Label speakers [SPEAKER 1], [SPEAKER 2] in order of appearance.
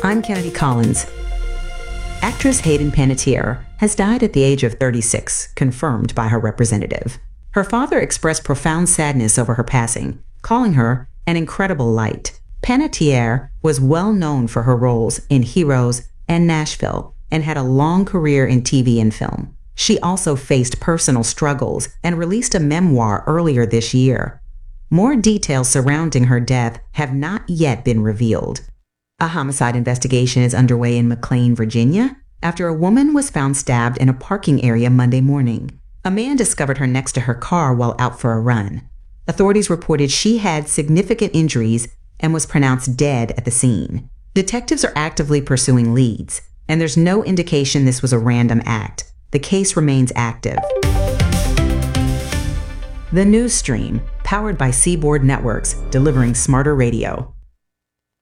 [SPEAKER 1] I'm Kennedy Collins. Actress Hayden Panettiere has died at the age of 36, confirmed by her representative. Her father expressed profound sadness over her passing, calling her an incredible light. Panettiere was well known for her roles in Heroes and Nashville and had a long career in TV and film. She also faced personal struggles and released a memoir earlier this year. More details surrounding her death have not yet been revealed. A homicide investigation is underway in McLean, Virginia, after a woman was found stabbed in a parking area Monday morning. A man discovered her next to her car while out for a run. Authorities reported she had significant injuries and was pronounced dead at the scene. Detectives are actively pursuing leads, and there's no indication this was a random act. The case remains active. The News Stream, powered by Seaboard Networks, delivering smarter radio.